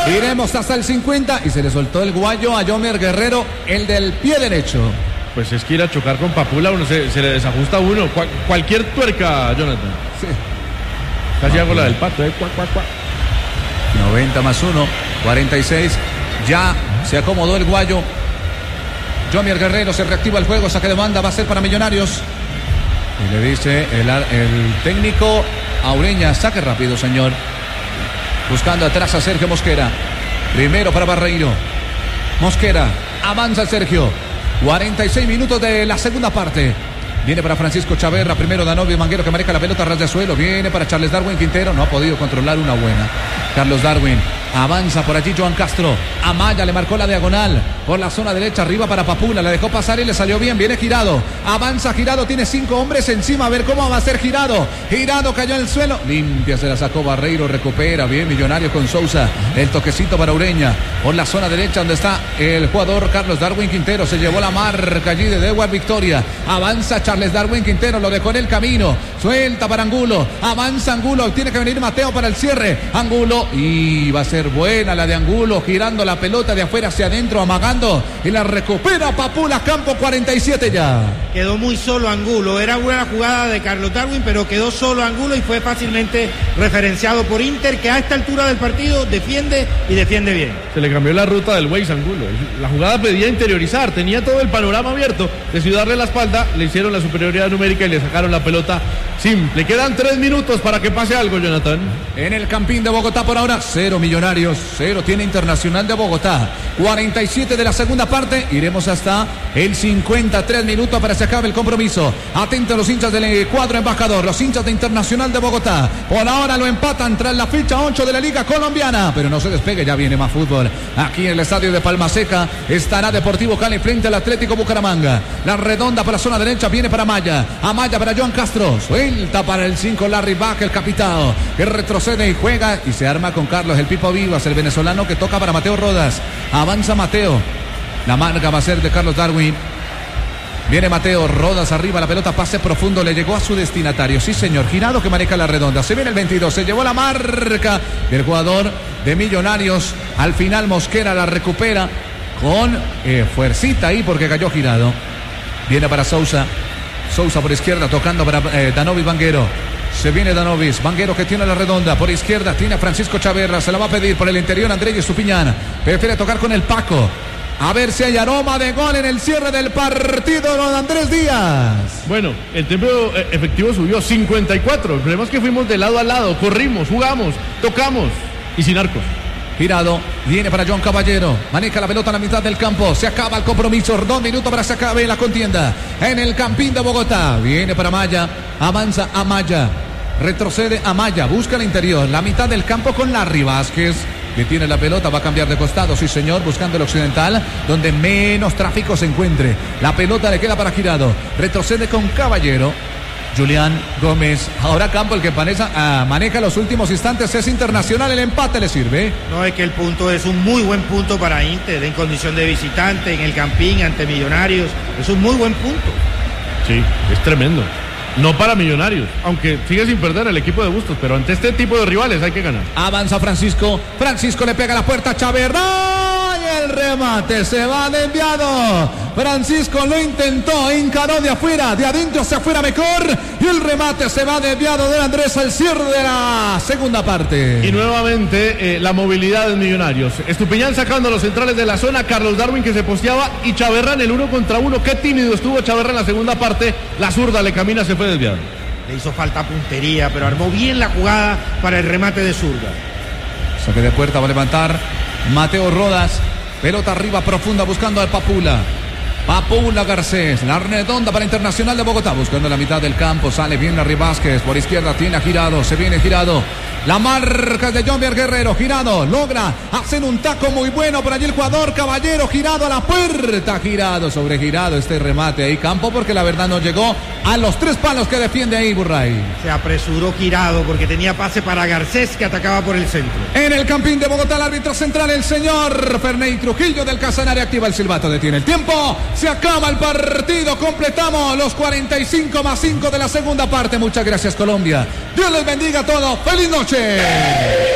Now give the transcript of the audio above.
Iremos hasta el 50 y se le soltó el guayo a Yomer Guerrero, el del pie derecho. Pues es que ir a chocar con Papula, uno se le desajusta a uno. Cualquier tuerca, Jonathan. Sí. Casi hago la del pato, 90 más 1, 46. Ya se acomodó el guayo. Yomer Guerrero, se reactiva el juego, saque de banda, va a ser para Millonarios. Y le dice el técnico a Ureña, saque rápido, señor. Buscando atrás a Sergio Mosquera. Primero para Barreiro. Mosquera, avanza Sergio. 46 minutos de la segunda parte. Viene para Francisco Chaverra, primero Danovio Manguero que maneja la pelota ras de suelo. Viene para Charles Darwin Quintero, no ha podido controlar una buena. Carlos Darwin, avanza por allí Joan Castro. Amaya le marcó la diagonal por la zona derecha, arriba para Papula, la dejó pasar y le salió bien. Viene Girado, avanza Girado, tiene 5 hombres encima, a ver cómo va a ser Girado. Girado cayó en el suelo, limpia, se la sacó Barreiro, recupera, bien Millonario con Sousa. El toquecito para Ureña, por la zona derecha donde está el jugador Carlos Darwin Quintero. Se llevó la marca allí de Dewar Victoria. Avanza Charles Darwin Quintero, lo dejó en el camino. Suelta para Angulo, avanza Angulo, tiene que venir Mateo para el cierre. Angulo, y va a ser buena la de Angulo, girando la pelota de afuera hacia adentro, amagando, y la recupera Papula, campo 47 ya. Quedó muy solo Angulo, era buena jugada de Carlos Darwin, pero quedó solo Angulo y fue fácilmente referenciado por Inter, que a esta altura del partido defiende y defiende bien. Se le cambió la ruta del Waze Angulo. La jugada pedía interiorizar, tenía todo el panorama abierto, decidió darle la espalda, le hicieron la superioridad numérica y le sacaron la pelota simple. Quedan 3 minutos para que pase algo, Jonathan. En el Campín de Bogotá por ahora, 0 Millonarios, 0 tiene Internacional de Bogotá. 47 de la segunda parte, iremos hasta el 53 minutos para que se acabe el compromiso. Atentos los hinchas del cuadro embajador, los hinchas de Internacional de Bogotá. Por ahora lo empatan tras la fecha 8 de la Liga Colombiana, pero no se despegue, ya viene más fútbol. Aquí en el estadio de Palma Seca estará Deportivo Cali frente al Atlético Bucaramanga. La redonda para la zona derecha viene para Amaya. Amaya para Joan Castro, suelta para el 5 Larry Bach, el capitán, que retrocede y juega y se arma con Carlos el Pipo Vivas, el venezolano, que toca para Mateo Rodas. Avanza Mateo, la marca va a ser de Carlos Darwin. Viene Mateo Rodas arriba, la pelota, pase profundo, le llegó a su destinatario. Sí, señor, Girado que maneja la redonda. Se viene el 22, se llevó la marca del jugador de Millonarios. Al final Mosquera la recupera con fuercita ahí porque cayó Girado. Viene para Sousa. Sousa por izquierda, tocando para Danovis Vanguero. Se viene Danovis, Vanguero que tiene la redonda. Por izquierda tiene a Francisco Chaverra. Se la va a pedir por el interior Andrés Estupiñán. Prefiere tocar con el Paco. A ver si hay aroma de gol en el cierre del partido, don Andrés Díaz. Bueno, el tiempo efectivo subió 54. El problema es que fuimos de lado a lado, corrimos, jugamos, tocamos y sin arcos. Girado, viene para John Caballero, maneja la pelota a la mitad del campo, se acaba el compromiso, 2 minutos para que se acabe la contienda en el Campín de Bogotá. Viene para Amaya, avanza Amaya, retrocede Amaya, busca el interior, la mitad del campo con Larry Vázquez, que tiene la pelota, va a cambiar de costado, sí señor, buscando el occidental, donde menos tráfico se encuentre. La pelota le queda para Girado, retrocede con Caballero. Julián Gómez, ahora campo el que maneja los últimos instantes, es Internacional, el empate le sirve. No, es que el punto es un muy buen punto para Inter, en condición de visitante, en el Campín, ante Millonarios, es un muy buen punto. Sí, es tremendo. No para Millonarios, aunque sigue sin perder el equipo de Bustos, pero ante este tipo de rivales hay que ganar. Avanza Francisco, Francisco le pega a la puerta a Chaverra. El remate se va desviado. Francisco lo intentó, encaró de afuera, de adentro hacia afuera mejor. Y el remate se va desviado de Andrés al cierre de la segunda parte. Y nuevamente la movilidad de Millonarios. Estupiñán sacando a los centrales de la zona, Carlos Darwin que se posteaba y Chaverra en el 1 contra 1. Qué tímido estuvo Chaverra en la segunda parte. La zurda le camina, se fue desviado. Le hizo falta puntería, pero armó bien la jugada para el remate de zurda. Saque de puerta, va a levantar Mateo Rodas. Pelota arriba profunda buscando al Papula. Papula Garcés, la redonda para Internacional de Bogotá, buscando la mitad del campo, sale bien Larry Vázquez, por izquierda tiene a Girado, se viene Girado, la marca de Yomer Guerrero, Girado, logra hacer un taco muy bueno por allí el jugador Caballero, Girado a la puerta, Girado sobre Girado, este remate ahí campo, porque la verdad no llegó a los 3 palos que defiende ahí Burray. Se apresuró Girado porque tenía pase para Garcés que atacaba por el centro. En el Campín de Bogotá, el árbitro central, el señor Ferney Trujillo del Casanare, activa el silbato, detiene el tiempo. Se acaba el partido, completamos los 45 más 5 de la segunda parte. Muchas gracias Colombia, Dios les bendiga a todos, feliz noche.